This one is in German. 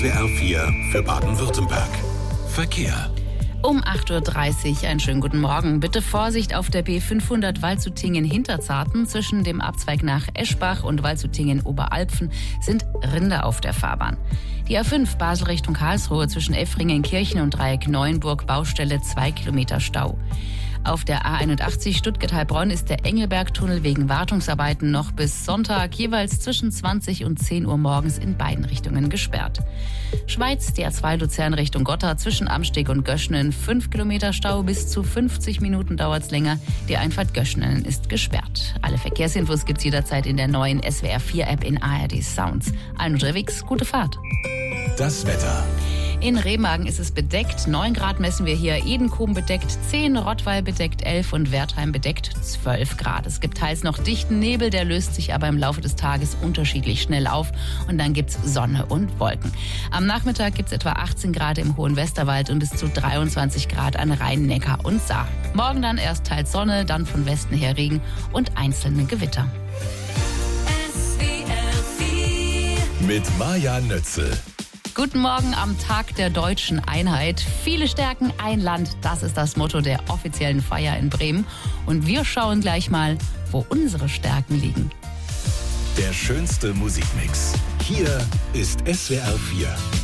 SWR 4 für Baden-Württemberg. Verkehr. Um 8.30 Uhr, einen schönen guten Morgen. Bitte Vorsicht auf der B500 Waldshutingen-Hinterzarten. Zwischen dem Abzweig nach Eschbach und Waldshutingen-Oberalpfen sind Rinder auf der Fahrbahn. Die A5 Basel Richtung Karlsruhe zwischen Effringen-Kirchen und Dreieck Neuenburg, Baustelle 2 Kilometer Stau. Auf der A81 Stuttgart-Heilbronn ist der Engelbergtunnel wegen Wartungsarbeiten noch bis Sonntag jeweils zwischen 20 und 10 Uhr morgens in beiden Richtungen gesperrt. Schweiz, die A2 Luzern Richtung Gotha zwischen Amsteg und Göschenen 5 Kilometer Stau, bis zu 50 Minuten dauert's länger. Die Einfahrt Göschenen ist gesperrt. Alle Verkehrsinfos gibt's jederzeit in der neuen SWR 4 App in ARD Sounds. Allen unterwegs, gute Fahrt. Das Wetter. In Remagen ist es bedeckt. 9 Grad messen wir hier. Edenkoben bedeckt 10, Rottweil bedeckt 11 und Wertheim bedeckt 12 Grad. Es gibt teils noch dichten Nebel, der löst sich aber im Laufe des Tages unterschiedlich schnell auf. Und dann gibt's Sonne und Wolken. Am Nachmittag gibt's etwa 18 Grad im Hohen Westerwald und bis zu 23 Grad an Rhein, Neckar und Saar. Morgen dann erst teils Sonne, dann von Westen her Regen und einzelne Gewitter. Mit Maja Nötzel. Guten Morgen am Tag der deutschen Einheit. Viele Stärken, ein Land, das ist das Motto der offiziellen Feier in Bremen. Und wir schauen gleich mal, wo unsere Stärken liegen. Der schönste Musikmix. Hier ist SWR 4.